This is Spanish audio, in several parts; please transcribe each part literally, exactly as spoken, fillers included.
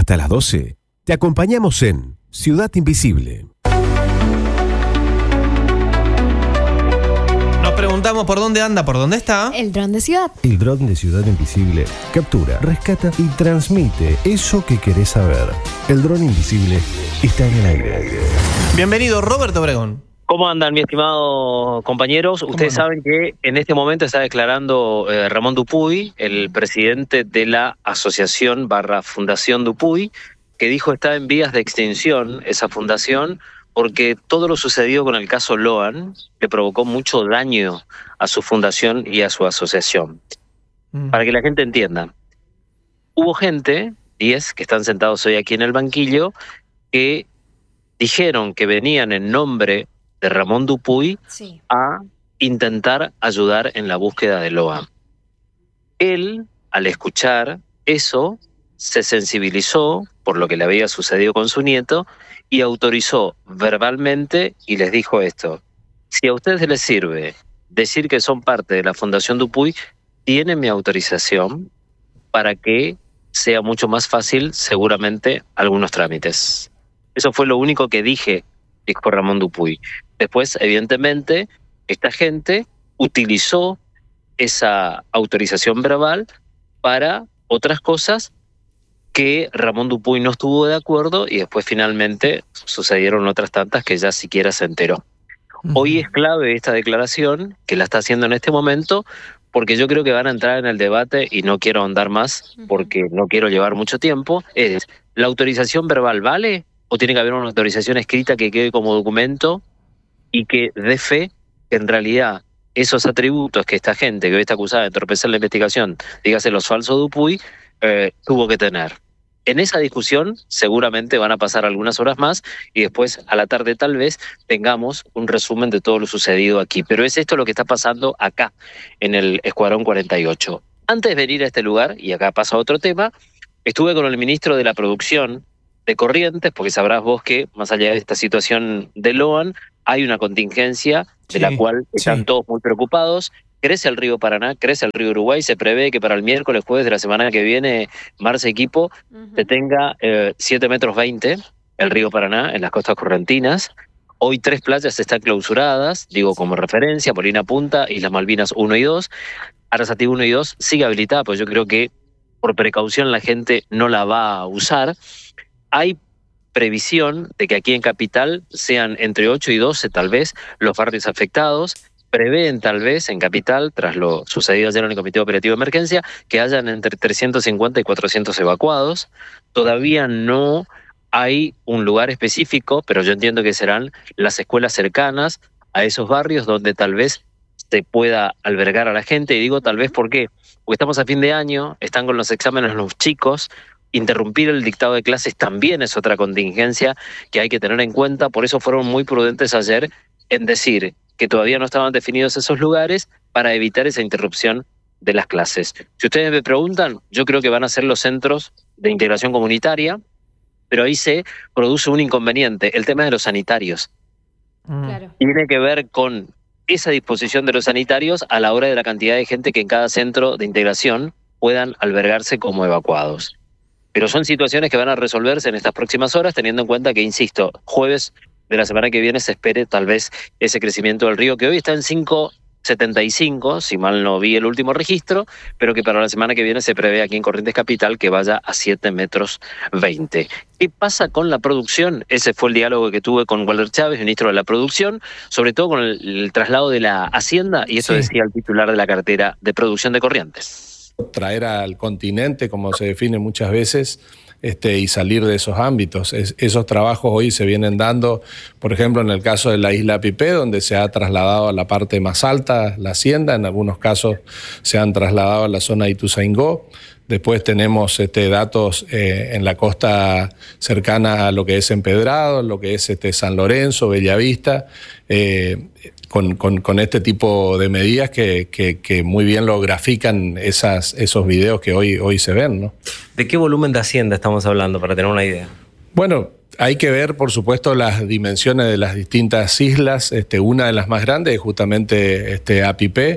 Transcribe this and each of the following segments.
Hasta las doce, te acompañamos en Ciudad Invisible. Nos preguntamos por dónde anda, por dónde está. El dron de ciudad. El dron de Ciudad Invisible captura, rescata y transmite eso que querés saber. El dron invisible está en el aire. Bienvenido, Roberto Obregón. ¿Cómo andan, mis estimados compañeros? Ustedes saben que en este momento está declarando eh, Ramón Dupuy, el presidente de la asociación barra Fundación Dupuy, que dijo está en vías de extinción esa fundación porque todo lo sucedido con el caso Loan le provocó mucho daño a su fundación y a su asociación. Mm. Para que la gente entienda, hubo gente, diez, que están sentados hoy aquí en el banquillo, que dijeron que venían en nombre de Ramón Dupuy sí. a intentar ayudar en la búsqueda de Loan. Él, al escuchar eso, se sensibilizó por lo que le había sucedido con su nieto y autorizó verbalmente y les dijo esto: si a ustedes les sirve decir que son parte de la Fundación Dupuy, tienen mi autorización para que sea mucho más fácil seguramente algunos trámites. Eso fue lo único que dije, dijo Ramón Dupuy. Después, evidentemente, esta gente utilizó esa autorización verbal para otras cosas que Ramón Dupuy no estuvo de acuerdo y después finalmente sucedieron otras tantas que ya siquiera se enteró. Uh-huh. Hoy es clave esta declaración que la está haciendo en este momento porque yo creo que van a entrar en el debate y no quiero ahondar más porque no quiero llevar mucho tiempo. Es, ¿la autorización verbal vale o tiene que haber una autorización escrita que quede como documento y que dé fe que en realidad esos atributos que esta gente que hoy está acusada de entorpecer la investigación, dígase los falsos Dupuy, eh, tuvo que tener? En esa discusión seguramente van a pasar algunas horas más y después a la tarde tal vez tengamos un resumen de todo lo sucedido aquí. Pero es esto lo que está pasando acá, en el Escuadrón cuarenta y ocho. Antes de venir a este lugar, y acá pasa otro tema, estuve con el ministro de la Producción de Corrientes, porque sabrás vos que, más allá de esta situación de Loan, hay una contingencia de sí, la cual están sí. todos muy preocupados. Crece el río Paraná, crece el río Uruguay, se prevé que para el miércoles, jueves de la semana que viene, Marce Equipo, uh-huh. se tenga eh, siete metros veinte el río Paraná en las costas correntinas. Hoy tres playas están clausuradas, digo como referencia, Molina Punta, Islas Malvinas uno y dos. Arasatí uno y dos sigue habilitada, pues yo creo que por precaución la gente no la va a usar. Hay previsión de que aquí en Capital sean entre ocho y doce tal vez los barrios afectados. Prevén tal vez en Capital, tras lo sucedido ayer en el Comité Operativo de Emergencia, que hayan entre trescientos cincuenta y cuatrocientos evacuados. Todavía no hay un lugar específico, pero yo entiendo que serán las escuelas cercanas a esos barrios donde tal vez se pueda albergar a la gente. Y digo tal vez ¿por qué? Porque estamos a fin de año, están con los exámenes los chicos. Interrumpir el dictado de clases también es otra contingencia que hay que tener en cuenta. Por eso fueron muy prudentes ayer en decir que todavía no estaban definidos esos lugares para evitar esa interrupción de las clases. Si ustedes me preguntan, yo creo que van a ser los centros de integración comunitaria, pero ahí se produce un inconveniente, el tema de los sanitarios. Claro. Tiene que ver con esa disposición de los sanitarios a la hora de la cantidad de gente que en cada centro de integración puedan albergarse como evacuados. Pero son situaciones que van a resolverse en estas próximas horas, teniendo en cuenta que, insisto, jueves de la semana que viene se espere tal vez ese crecimiento del río, que hoy está en cinco setenta y cinco, si mal no vi el último registro, pero que para la semana que viene se prevé aquí en Corrientes Capital que vaya a siete metros veinte. ¿Qué pasa con la producción? Ese fue el diálogo que tuve con Walter Chávez, ministro de la Producción, sobre todo con el, el traslado de la Hacienda, y eso sí. decía el titular de la cartera de producción de Corrientes. Traer al continente, como se define muchas veces, Este, y salir de esos ámbitos. Es, esos trabajos hoy se vienen dando, por ejemplo, en el caso de la isla Pipé, donde se ha trasladado a la parte más alta la hacienda, en algunos casos se han trasladado a la zona de Ituzaingó. Después tenemos este, datos eh, en la costa cercana a lo que es Empedrado, lo que es este, San Lorenzo, Bellavista, eh, con, con, con este tipo de medidas que, que, que muy bien lo grafican esas, esos videos que hoy, hoy se ven, ¿no? ¿De qué volumen de hacienda estamos hablando, para tener una idea? Bueno, hay que ver, por supuesto, las dimensiones de las distintas islas. Este, una de las más grandes es justamente este, Apipé,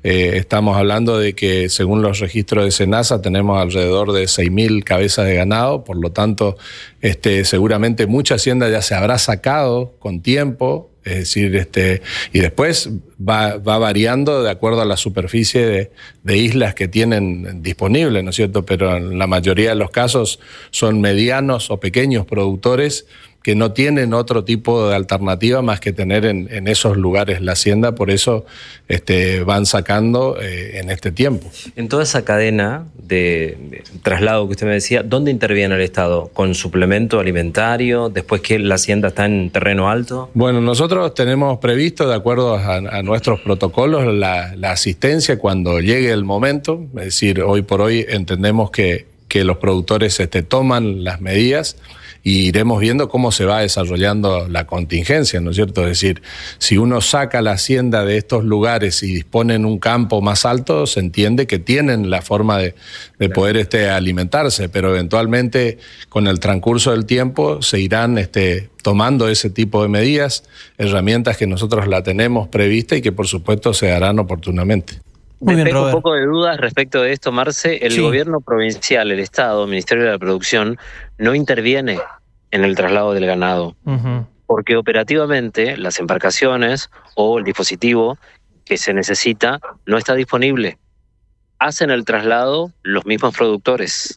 Eh, estamos hablando de que según los registros de SENASA tenemos alrededor de seis mil cabezas de ganado, por lo tanto este, seguramente mucha hacienda ya se habrá sacado con tiempo. Es decir, este, y después va, va variando de acuerdo a la superficie de, de islas que tienen disponibles, ¿no es cierto? Pero en la mayoría de los casos son medianos o pequeños productores que no tienen otro tipo de alternativa más que tener en, en esos lugares la hacienda, por eso este, van sacando eh, en este tiempo. En toda esa cadena de, de traslado que usted me decía, ¿dónde interviene el Estado? ¿Con suplemento alimentario? ¿Después que la hacienda está en terreno alto? Bueno, nosotros tenemos previsto, de acuerdo a, a nuestros protocolos, la, la asistencia cuando llegue el momento. Es decir, hoy por hoy entendemos que, que los productores este, toman las medidas y iremos viendo cómo se va desarrollando la contingencia, ¿no es cierto? Es decir, si uno saca la hacienda de estos lugares y disponen un campo más alto, se entiende que tienen la forma de, de poder este, alimentarse, pero eventualmente con el transcurso del tiempo se irán este, tomando ese tipo de medidas, herramientas que nosotros la tenemos prevista y que por supuesto se harán oportunamente. Me tengo un poco de dudas respecto de esto, Marce. El sí. gobierno provincial, el Estado, el Ministerio de la Producción, no interviene en el traslado del ganado. Uh-huh. Porque operativamente las embarcaciones o el dispositivo que se necesita no está disponible. Hacen el traslado los mismos productores.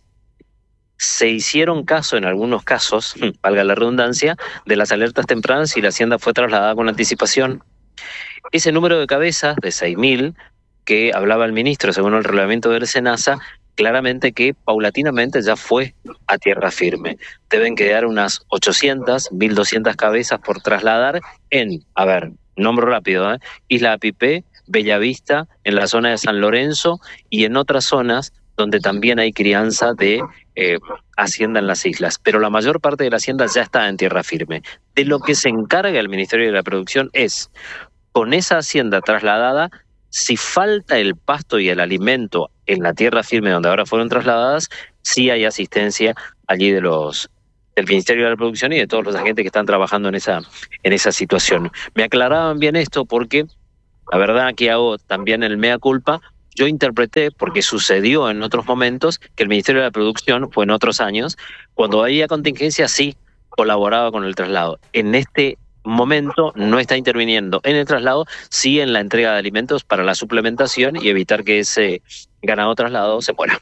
Se hicieron caso en algunos casos, valga la redundancia, de las alertas tempranas y la hacienda fue trasladada con anticipación. Ese número de cabezas, de seis mil, que hablaba el ministro, según el reglamento del SENASA, claramente que paulatinamente ya fue a tierra firme. Deben quedar unas ochocientas, mil doscientas cabezas por trasladar en, a ver, nombro rápido, ¿eh? Isla Apipé, Bellavista, en la zona de San Lorenzo y en otras zonas donde también hay crianza de eh, hacienda en las islas. Pero la mayor parte de la hacienda ya está en tierra firme. De lo que se encarga el Ministerio de la Producción es, con esa hacienda trasladada, si falta el pasto y el alimento en la tierra firme donde ahora fueron trasladadas, sí hay asistencia allí de los del Ministerio de la Producción y de todos los agentes que están trabajando en esa, en esa situación. Me aclaraban bien esto porque, la verdad que hago también el mea culpa, yo interpreté, porque sucedió en otros momentos, que el Ministerio de la Producción, fue en otros años, cuando había contingencia sí colaboraba con el traslado. En este momento no está interviniendo en el traslado, sí en la entrega de alimentos para la suplementación y evitar que ese ganado trasladado se muera.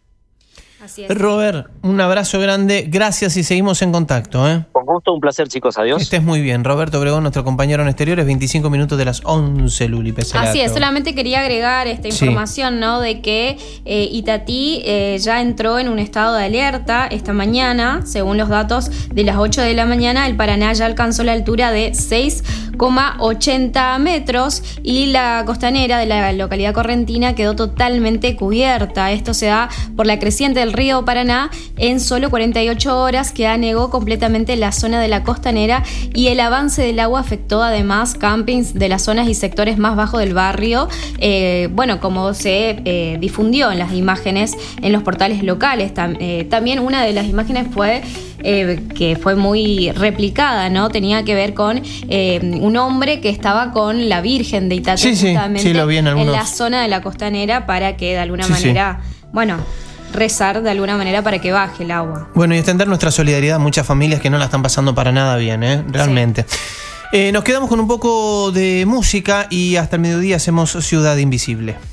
Así es. Robert, un abrazo grande, gracias y seguimos en contacto, ¿eh? Con gusto, un placer, chicos, adiós. Que estés muy bien. Roberto Obregón, nuestro compañero en exteriores, veinticinco minutos de las once, Luli Peselato. Así es, solamente quería agregar esta información, sí. ¿no? De que eh, Itatí eh, ya entró en un estado de alerta esta mañana, según los datos de las ocho de la mañana, el Paraná ya alcanzó la altura de seis coma ochenta metros y la costanera de la localidad correntina quedó totalmente cubierta. Esto se da por la creciente del río Paraná. En solo cuarenta y ocho horas que anegó completamente la zona de la costanera y el avance del agua afectó además campings de las zonas y sectores más bajos del barrio, eh, bueno, como se eh, difundió en las imágenes en los portales locales. Tam, eh, también una de las imágenes fue eh, que fue muy replicada, ¿no? Tenía que ver con eh, un hombre que estaba con la Virgen de Itatí, sí, sí, justamente sí, lo vi en, algunos... en la zona de la costanera para que de alguna sí, manera, sí. bueno... rezar de alguna manera para que baje el agua. Bueno, y extender nuestra solidaridad a muchas familias que no la están pasando para nada bien, ¿eh? Realmente. Sí. Eh, nos quedamos con un poco de música y hasta el mediodía hacemos Ciudad Invisible.